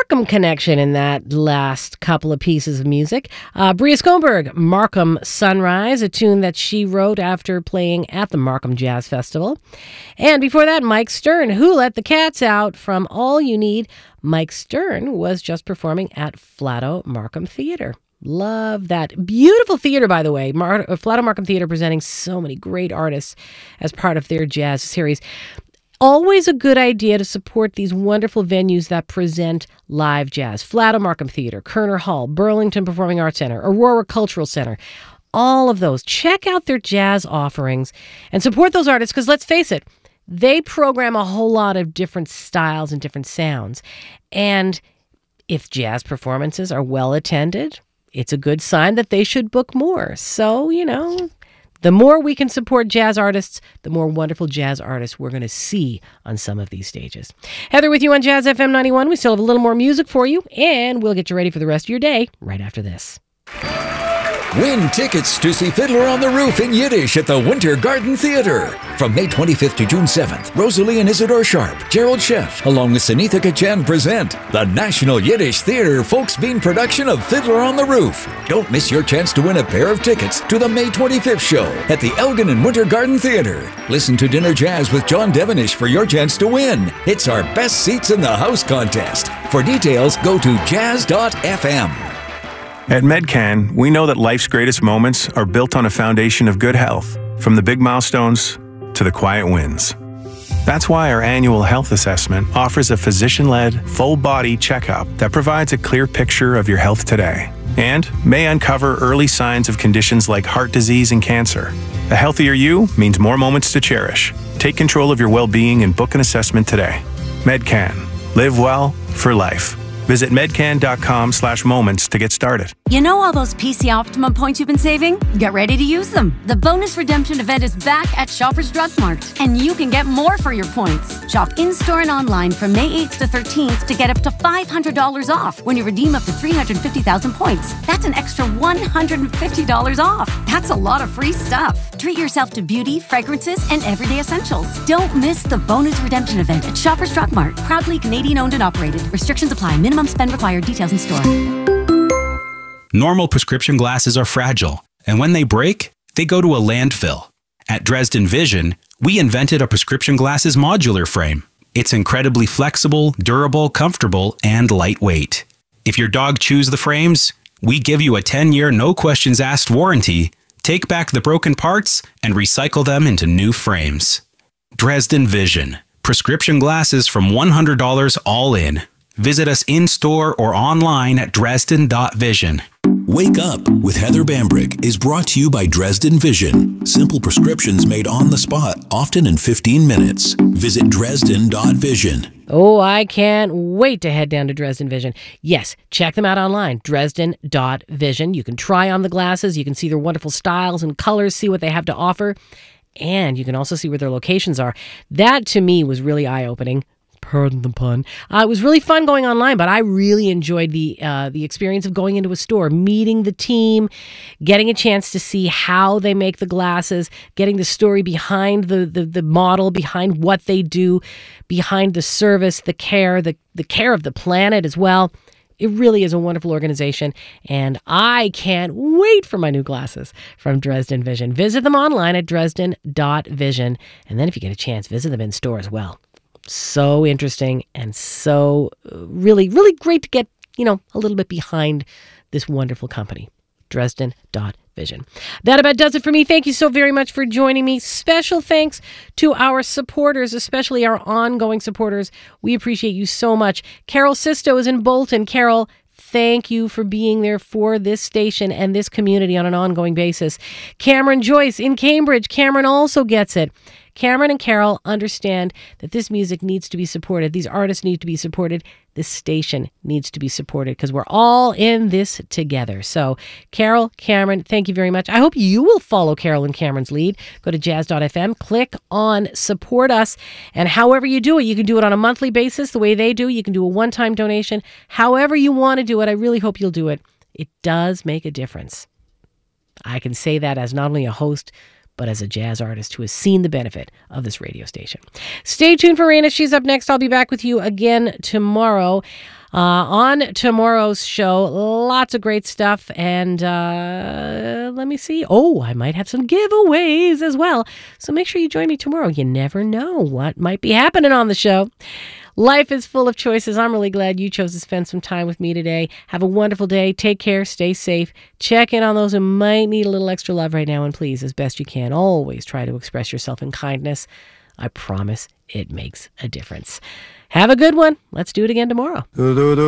Markham connection in that last couple of pieces of music. Bria Skomberg, Markham Sunrise, a tune that she wrote after playing at the Markham Jazz Festival. And before that, Mike Stern, Who Let the Cats Out, from All You Need. Mike Stern was just performing at Flatto Markham Theatre. Love that. Beautiful theater, by the way. Flatto Markham Theatre presenting so many great artists as part of their jazz series. Always a good idea to support these wonderful venues that present live jazz. Flatto Markham Theatre, Kerner Hall, Burlington Performing Arts Center, Aurora Cultural Center. All of those. Check out their jazz offerings and support those artists, because let's face it, they program a whole lot of different styles and different sounds. And if jazz performances are well attended, it's a good sign that they should book more. So, the more we can support jazz artists, the more wonderful jazz artists we're going to see on some of these stages. Heather with you on Jazz FM 91. We still have a little more music for you, and we'll get you ready for the rest of your day right after this. Win tickets to see Fiddler on the Roof in Yiddish at the Winter Garden Theater. From May 25th to June 7th, Rosalie and Isidore Sharp, Gerald Sheff, along with Sunitha Kachan present the National Yiddish Theater Folksbean production of Fiddler on the Roof. Don't miss your chance to win a pair of tickets to the May 25th show at the Elgin and Winter Garden Theater. Listen to Dinner Jazz with John Devenish for your chance to win. It's our Best Seats in the House contest. For details, go to jazz.fm. At Medcan, we know that life's greatest moments are built on a foundation of good health, from the big milestones to the quiet wins. That's why our annual health assessment offers a physician-led, full-body checkup that provides a clear picture of your health today and may uncover early signs of conditions like heart disease and cancer. A healthier you means more moments to cherish. Take control of your well-being and book an assessment today. Medcan. Live well for life. Visit medcan.com/moments to get started. You know all those PC Optimum points you've been saving? Get ready to use them. The bonus redemption event is back at Shoppers Drug Mart, and you can get more for your points. Shop in-store and online from May 8th to 13th to get up to $500 off when you redeem up to 350,000 points. That's an extra $150 off. That's a lot of free stuff. Treat yourself to beauty, fragrances, and everyday essentials. Don't miss the bonus redemption event at Shoppers Drug Mart. Proudly Canadian owned and operated. Restrictions apply. Minimum spend required. Details in store. Normal prescription glasses are fragile, and when they break, they go to a landfill. At Dresden Vision, we invented a prescription glasses modular frame. It's incredibly flexible, durable, comfortable, and lightweight. If your dog chews the frames, we give you a 10-year no-questions-asked warranty, take back the broken parts, and recycle them into new frames. Dresden Vision. Prescription glasses from $100 all in. Visit us in-store or online at dresden.vision. Wake Up with Heather Bambrick is brought to you by Dresden Vision. Simple prescriptions made on the spot, often in 15 minutes. Visit dresden.vision. Oh, I can't wait to head down to Dresden Vision. Yes, check them out online, dresden.vision. You can try on the glasses. You can see their wonderful styles and colors, see what they have to offer. And you can also see where their locations are. That, to me, was really eye-opening. Pardon the pun. It was really fun going online, but I really enjoyed the experience of going into a store, meeting the team, getting a chance to see how they make the glasses, getting the story behind the model, behind what they do, behind the service, the care of the planet as well. It really is a wonderful organization, and I can't wait for my new glasses from Dresden Vision. Visit them online at dresden.vision, and then if you get a chance, visit them in store as well. So interesting and so really, really great to get, a little bit behind this wonderful company, Dresden.vision. That about does it for me. Thank you so very much for joining me. Special thanks to our supporters, especially our ongoing supporters. We appreciate you so much. Carol Sisto is in Bolton. Carol, thank you for being there for this station and this community on an ongoing basis. Cameron Joyce in Cambridge. Cameron also gets it. Cameron and Carol understand that this music needs to be supported. These artists need to be supported. This station needs to be supported because we're all in this together. So, Carol, Cameron, thank you very much. I hope you will follow Carol and Cameron's lead. Go to jazz.fm, click on support us, and however you do it, you can do it on a monthly basis the way they do. You can do a one-time donation. However you want to do it, I really hope you'll do it. It does make a difference. I can say that as not only a host, but as a jazz artist who has seen the benefit of this radio station. Stay tuned for Raina. She's up next. I'll be back with you again tomorrow. On tomorrow's show, lots of great stuff. And let me see. Oh, I might have some giveaways as well. So make sure you join me tomorrow. You never know what might be happening on the show. Life is full of choices. I'm really glad you chose to spend some time with me today. Have a wonderful day. Take care. Stay safe. Check in on those who might need a little extra love right now. And please, as best you can, always try to express yourself in kindness. I promise it makes a difference. Have a good one. Let's do it again tomorrow.